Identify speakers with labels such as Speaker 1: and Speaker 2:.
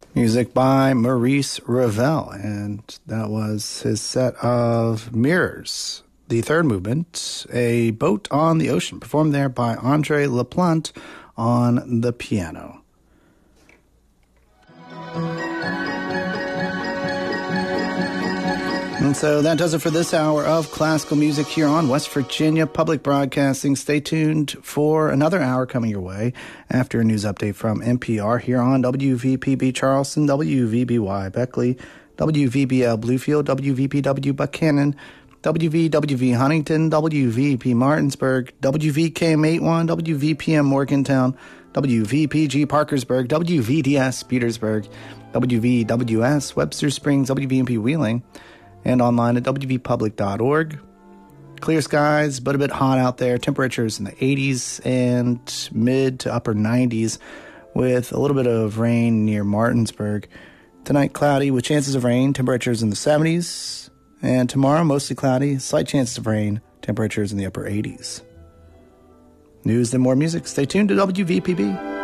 Speaker 1: Music by Maurice Ravel, and that was his set of Mirrors. The third movement, A Boat on the Ocean, performed there by Andre Laplante on the piano. And so that does it for this hour of classical music here on West Virginia Public Broadcasting. Stay tuned for another hour coming your way after a news update from NPR here on WVPB Charleston, WVBY Beckley, WVBL Bluefield, WVPW Buchanan, WVWV Huntington, WVP Martinsburg, WVKM81, WVPM Morgantown, WVPG Parkersburg, WVDS Petersburg, WVWS Webster Springs, WVMP Wheeling, and online at wvpublic.org. Clear skies, but a bit hot out there. Temperatures in the 80s and mid to upper 90s with a little bit of rain near Martinsburg. Tonight, cloudy with chances of rain, temperatures in the 70s. And tomorrow, mostly cloudy, slight chances of rain, temperatures in the upper 80s. News and more music. Stay tuned to WVPB.